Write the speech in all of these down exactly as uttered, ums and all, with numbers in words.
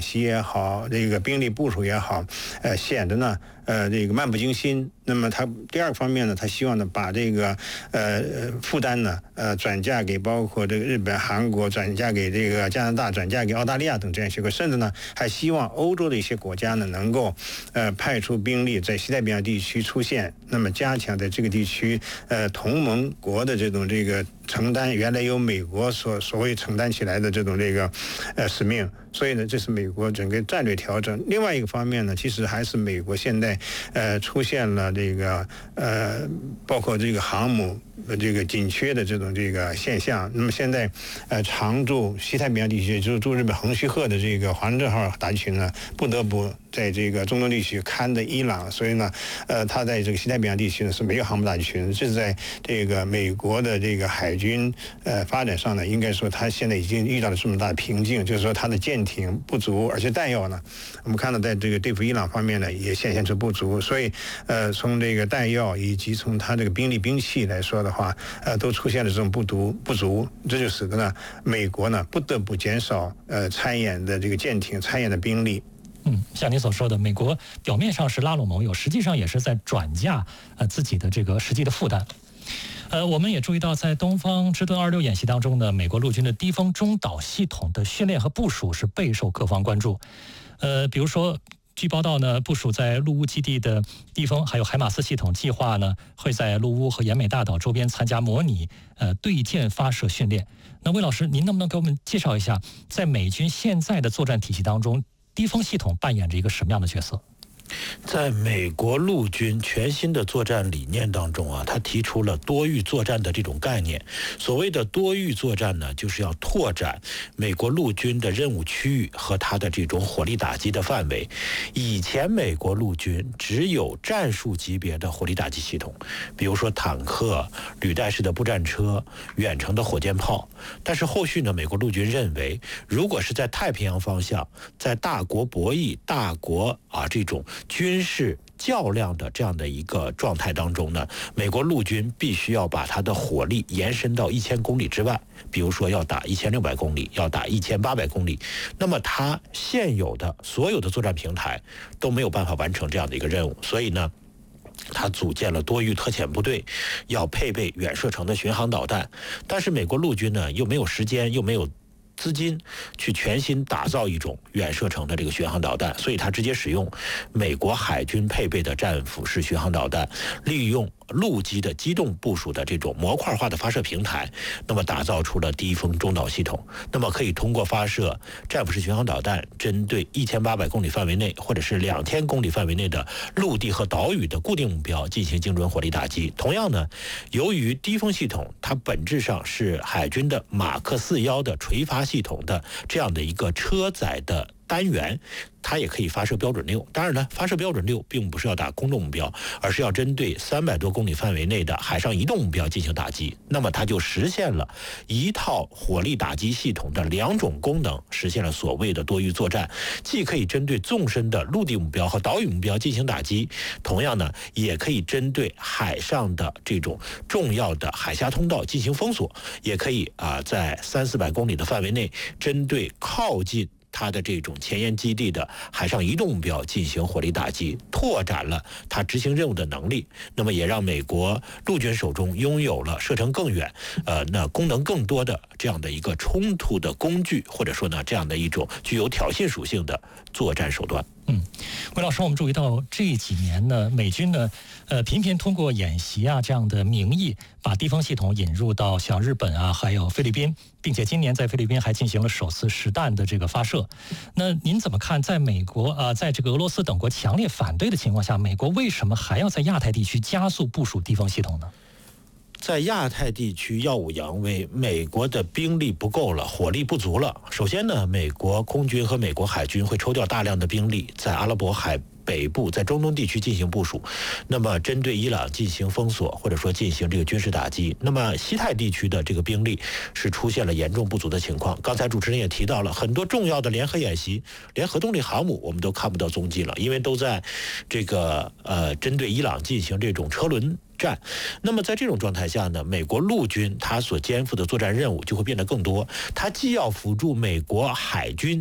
习也好，这个兵力部署也好，呃，显得呢，呃，这个漫不经心。那么他第二个方面呢，他希望呢把这个呃负担呢呃转嫁给包括这个日本、韩国，转嫁给这个加拿大，转嫁给澳大利亚等这样一些国，甚至呢还希望欧洲的一些国家呢能够呃派出兵力在西太平洋地区出现，那么加强在这个地区呃同盟国的这种这个承担原来由美国所所谓承担起来的这种这个呃使命。所以呢，这是美国整个战略调整。另外一个方面呢，其实还是美国现在呃出现了这个呃包括这个航母这个紧缺的这种这个现象。那么现在呃常驻西太平洋地区，就是驻日本横须贺的这个华盛顿号打击群呢，不得不在这个中东地区看着伊朗，所以呢，呃，他在这个西太平洋地区呢是没有航母打击群。这是在这个美国的这个海军呃发展上呢，应该说他现在已经遇到了这么大的瓶颈，就是说他的舰艇不足，而且弹药呢，我们看到在这个对付伊朗方面呢也显现出不足，所以呃从这个弹药以及从他这个兵力兵器来说的话，呃都出现了这种不足不足，这就使得呢美国呢不得不减少呃参演的这个舰艇参演的兵力。 嗯，像您所说的，美国表面上是拉拢盟友，实际上也是在转嫁呃自己的这个实际的负担。呃，我们也注意到，在东方之盾二六演习当中呢，美国陆军的低空中导系统的训练和部署是备受各方关注。呃，比如说，据报道呢，部署在陆乌基地的低风还有海马斯系统计划呢，会在陆乌和延美大岛周边参加模拟呃对舰发射训练。那魏老师，您能不能给我们介绍一下，在美军现在的作战体系当中，低风系统扮演着一个什么样的角色？ 在美国陆军全新的作战理念当中啊，他提出了多域作战的这种概念。所谓的多域作战呢，就是要拓展美国陆军的任务区域和它的这种火力打击的范围。以前美国陆军只有战术级别的火力打击系统，比如说坦克、履带式的步战车、远程的火箭炮。但是后续呢，美国陆军认为，如果是在太平洋方向，在大国博弈、大国啊这种军事较量的这样的一个状态当中呢，美国陆军必须要把它的火力延伸到一千公里之外，比如说要打一千六百公里，要打一千八百公里。那么它现有的所有的作战平台都没有办法完成这样的一个任务，所以呢，他组建了多域特遣部队，要配备远射程的巡航导弹。但是美国陆军呢，又没有时间，又没有资金去全新打造一种远射程的这个巡航导弹，所以他直接使用美国海军配备的战斧式巡航导弹，利用陆基的机动部署的这种模块化的发射平台，那么打造出了低风中导系统。那么可以通过发射战斧式巡航导弹，针对一千八百公里范围内或者是两千公里范围内的陆地和岛屿的固定目标进行精准火力打击。同样呢，由于低风系统它本质上是海军的马克四幺的垂发系统的这样的一个车载的单元，它也可以发射标准六。当然呢，发射标准六并不是要打空中目标，而是要针对三百多公里范围内的海上移动目标进行打击。那么它就实现了一套火力打击系统的两种功能，实现了所谓的多域作战，既可以针对纵深的陆地目标和岛屿目标进行打击，同样呢，也可以针对海上的这种重要的海峡通道进行封锁，也可以啊、呃，在三四百公里的范围内，针对靠近它的这种前沿基地的海上移动目标进行火力打击，拓展了它执行任务的能力。那么也让美国陆军手中拥有了射程更远、呃，那功能更多的这样的一个冲突的工具，或者说呢，这样的一种具有挑衅属性的作战手段。 嗯，魏老师，我们注意到这几年呢，美军呢，呃，频频通过演习啊这样的名义，把低风系统引入到像日本啊，还有菲律宾，并且今年在菲律宾还进行了首次实弹的这个发射。那您怎么看，在美国啊、呃，在这个俄罗斯等国强烈反对的情况下，美国为什么还要在亚太地区加速部署低风系统呢？ 在亚太地区耀武扬威，美国的兵力不够了，火力不足了。首先呢，美国空军和美国海军会抽调大量的兵力在阿拉伯海北部，在中东地区进行部署，那么针对伊朗进行封锁，或者说进行这个军事打击。那么西太地区的这个兵力是出现了严重不足的情况。刚才主持人也提到了很多重要的联合演习，连核动力航母我们都看不到踪迹了，因为都在这个呃针对伊朗进行这种车轮战。那么在这种状态下呢，美国陆军它所肩负的作战任务就会变得更多，它既要辅助美国海军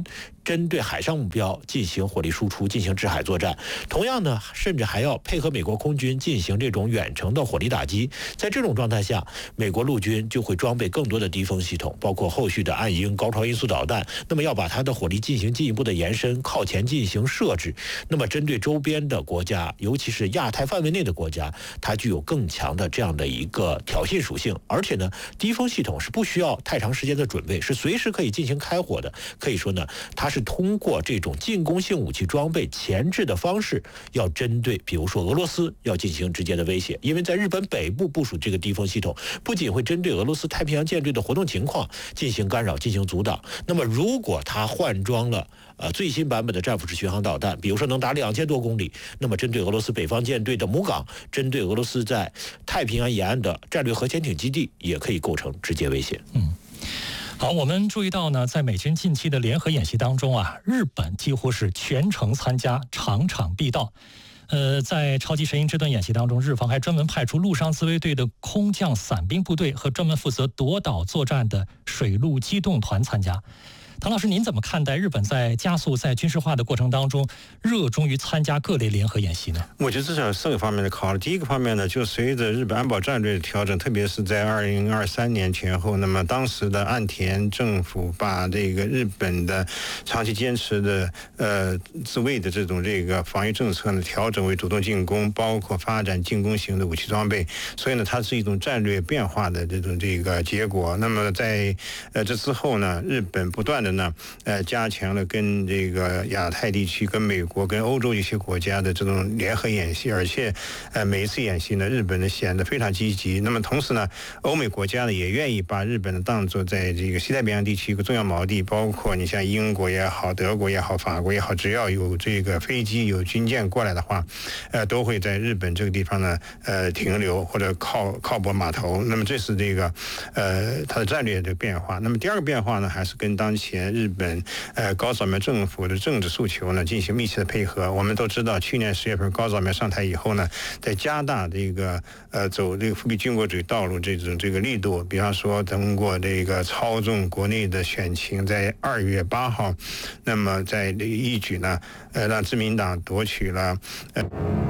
针对海上目标进行火力输出，进行制海作战。同样呢，甚至还要配合美国空军进行这种远程的火力打击。在这种状态下，美国陆军就会装备更多的敌风系统，包括后续的暗鹰、高超音速导弹。那么要把它的火力进行进一步的延伸，靠前进行设置。那么针对周边的国家，尤其是亚太范围内的国家，它具有更强的这样的一个挑衅属性。而且呢，敌风系统是不需要太长时间的准备，是随时可以进行开火的。可以说呢，它是通过这种进攻性武器装备前置的方式，要针对比如说俄罗斯要进行直接的威胁。因为在日本北部部署这个敌风系统，不仅会针对俄罗斯太平洋舰队的活动情况进行干扰、进行阻挡。那么如果它换装了呃最新版本的战斧式巡航导弹，比如说能达两千多公里，那么针对俄罗斯北方舰队的母港，针对俄罗斯在太平洋沿岸的战略核潜艇基地，也可以构成直接威胁。 嗯。好，我们注意到呢，在美军近期的联合演习当中啊，日本几乎是全程参加，场场必到。呃，在超级神鹰这段演习当中，日方还专门派出陆上自卫队的空降伞兵部队和专门负责夺岛作战的水陆机动团参加。唐老师，您怎么看待日本在加速在军事化的过程当中，热衷于参加各类联合演习呢？ 我觉得这是有四个方面的考虑。第一个方面呢，就随着日本安保战略的调整，特别是在二零二三年前后，那么当时的岸田政府把这个日本的长期坚持的呃自卫的这种这个防御政策呢，调整为主动进攻，包括发展进攻型的武器装备。所以呢，它是一种战略变化的这种这个结果。那么在呃这之后呢，日本不断的呢，呃，加强了跟这个亚太地区、跟美国、跟欧洲一些国家的这种联合演习，而且，呃，每一次演习呢，日本呢显得非常积极。那么同时呢，欧美国家呢也愿意把日本呢当作在这个西太平洋地区一个重要锚地，包括你像英国也好、德国也好、法国也好，只要有这个飞机、有军舰过来的话，呃，都会在日本这个地方呢，呃，停留或者靠靠泊码头。那么这是这个，呃，它的战略的变化。那么第二个变化呢，还是跟当前日本呃高扫描政府的政治诉求呢进行密切的配合。我们都知道，去年十月份高扫描上台以后呢，在加大这个呃走这个复辟军国主义道路这种这个力度，比方说通过这个操纵国内的选情，在二月八号，那么在这个一举呢，呃让自民党夺取了呃。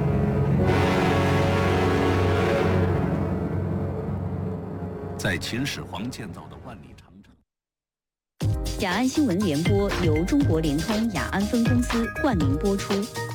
在秦始皇建造的万里长城。 雅安新闻联播由中国联通雅安分公司冠名播出。